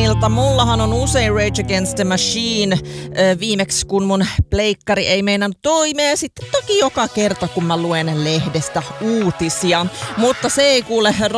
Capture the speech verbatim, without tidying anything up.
Suomilta. Mullahan on usein Rage Against the Machine viimeksi, kun mun pleikkari ei meinannut toimia. Ja sitten toki joka kerta, kun mä luen lehdestä uutisia. Mutta se ei kuule